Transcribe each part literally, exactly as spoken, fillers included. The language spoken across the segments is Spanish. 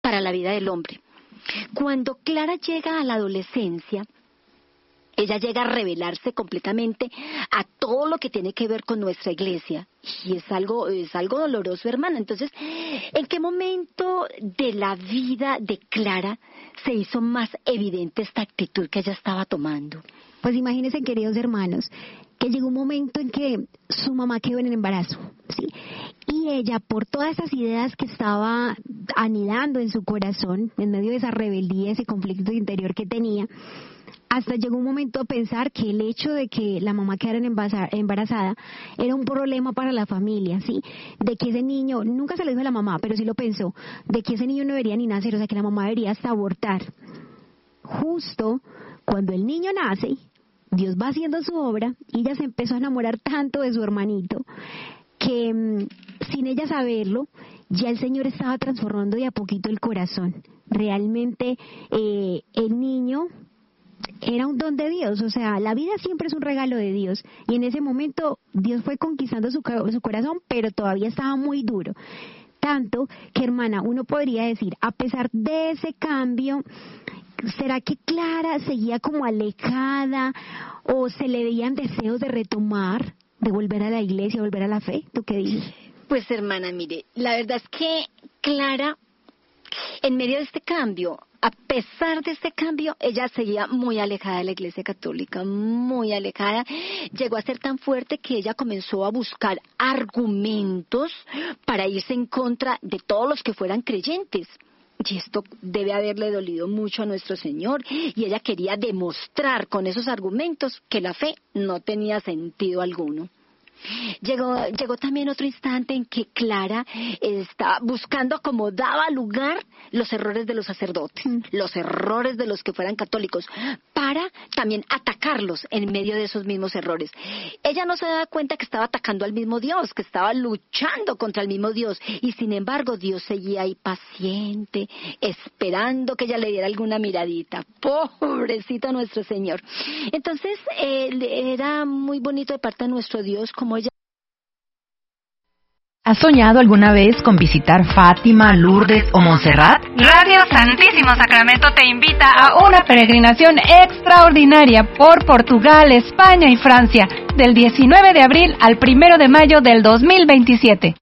para la vida del hombre. Cuando Clara llega a la adolescencia, ella llega a revelarse completamente a todo lo que tiene que ver con nuestra iglesia. Y es algo, es algo doloroso, hermana. Entonces, ¿en qué momento de la vida de Clara se hizo más evidente esta actitud que ella estaba tomando? Pues imagínense, queridos hermanos, que llegó un momento en que su mamá quedó en el embarazo, ¿sí? Y ella, por todas esas ideas que estaba anidando en su corazón, en medio de esa rebeldía, ese conflicto interior que tenía, hasta llegó un momento a pensar que el hecho de que la mamá quedara embarazada era un problema para la familia, ¿sí? De que ese niño, nunca se lo dijo a la mamá, pero sí lo pensó, de que ese niño no debería ni nacer, o sea, que la mamá debería hasta abortar. Justo cuando el niño nace, Dios va haciendo su obra y ella se empezó a enamorar tanto de su hermanito que mmm, sin ella saberlo, ya el Señor estaba transformando de a poquito el corazón. Realmente eh, el niño era un don de Dios, o sea, la vida siempre es un regalo de Dios, y en ese momento Dios fue conquistando su, su corazón, pero todavía estaba muy duro. Tanto que, hermana, uno podría decir, a pesar de ese cambio, ¿será que Clara seguía como alejada o se le veían deseos de retomar, de volver a la iglesia, volver a la fe? ¿Tú qué dices? Pues, hermana, mire, la verdad es que Clara, en medio de este cambio, a pesar de este cambio, ella seguía muy alejada de la Iglesia Católica, muy alejada. Llegó a ser tan fuerte que ella comenzó a buscar argumentos para irse en contra de todos los que fueran creyentes. Y esto debe haberle dolido mucho a nuestro Señor, y ella quería demostrar con esos argumentos que la fe no tenía sentido alguno. Llegó, llegó también otro instante en que Clara estaba buscando como daba lugar los errores de los sacerdotes, mm. los errores de los que fueran católicos, para también atacarlos en medio de esos mismos errores. Ella no se daba cuenta que estaba atacando al mismo Dios, que estaba luchando contra el mismo Dios, y sin embargo Dios seguía ahí paciente, esperando que ella le diera alguna miradita. Pobrecito nuestro Señor. Entonces eh, era muy bonito de parte de nuestro Dios como ella. ¿Has soñado alguna vez con visitar Fátima, Lourdes o Montserrat? Radio Santísimo Sacramento te invita a una peregrinación extraordinaria por Portugal, España y Francia, del diecinueve de abril al primero de mayo del dos mil veintisiete.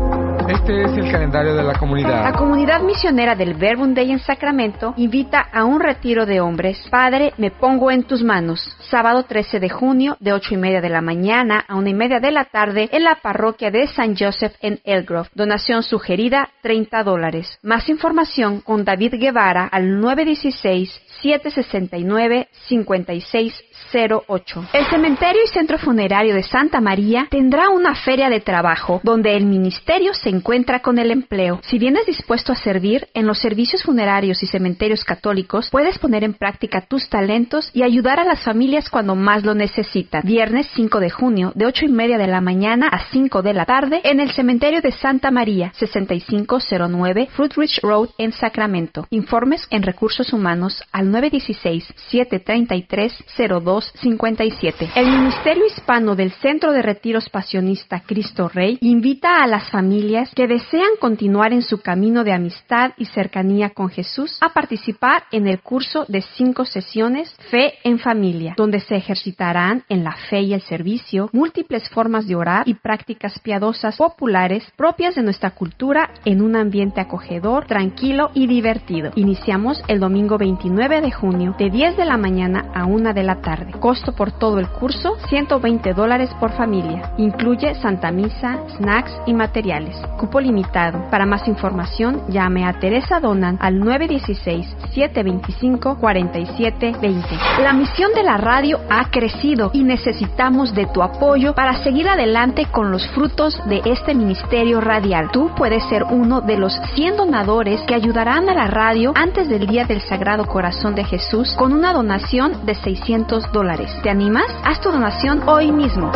Este es el calendario de la comunidad. La comunidad misionera del Verbum Dei en Sacramento invita a un retiro de hombres. Padre, me pongo en tus manos. Sábado trece de junio, de ocho y media de la mañana a una y media de la tarde, en la parroquia de San Joseph en Elgrove. Donación sugerida, treinta dólares. Más información con David Guevara al nueve uno seis, siete seis nueve, cinco seis cero ocho. El Cementerio y Centro Funerario de Santa María tendrá una feria de trabajo donde el ministerio se encuentra con el empleo. Si vienes dispuesto a servir en los servicios funerarios y cementerios católicos, puedes poner en práctica tus talentos y ayudar a las familias cuando más lo necesitan. Viernes cinco de junio, de ocho y media de la mañana a cinco de la tarde, en el Cementerio de Santa María, sesenta y cinco cero nueve Fruitridge Road en Sacramento. Informes en Recursos Humanos al nueve uno seis, siete tres tres, cero dos cinco siete. El Ministerio Hispano del Centro de Retiros Pasionista Cristo Rey invita a las familias que desean continuar en su camino de amistad y cercanía con Jesús a participar en el curso de cinco sesiones Fe en Familia, donde se ejercitarán en la fe y el servicio múltiples formas de orar y prácticas piadosas populares propias de nuestra cultura en un ambiente acogedor, tranquilo y divertido. Iniciamos el domingo veintinueve de junio de diez de la mañana a una de la tarde. Costo por todo el curso, ciento veinte dólares por familia. Incluye Santa Misa, snacks y materiales. Cupo limitado. Para más información, llame a Teresa Donan al nueve uno seis, siete dos cinco, cuatro siete dos cero. La misión de la radio ha crecido y necesitamos de tu apoyo para seguir adelante con los frutos de este ministerio radial. Tú puedes ser uno de los cien donadores que ayudarán a la radio antes del Día del Sagrado Corazón de Jesús con una donación de seiscientos dólares. ¿Te animas? Haz tu donación hoy mismo.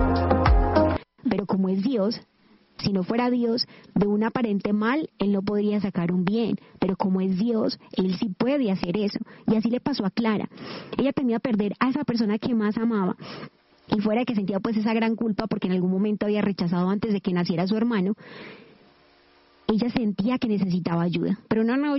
Pero como es Dios, si no fuera Dios, de un aparente mal, Él no podría sacar un bien. Pero como es Dios, Él sí puede hacer eso. Y así le pasó a Clara. Ella temía perder a esa persona que más amaba. Y fuera que sentía pues esa gran culpa porque en algún momento había rechazado antes de que naciera su hermano, ella sentía que necesitaba ayuda. Pero no, no,